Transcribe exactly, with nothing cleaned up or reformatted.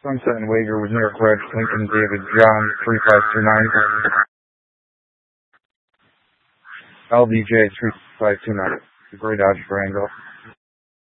Sunset and Wager with New York Red, Lincoln David John, three five two nine. L B J, three five two nine. Gray Dodge Durango.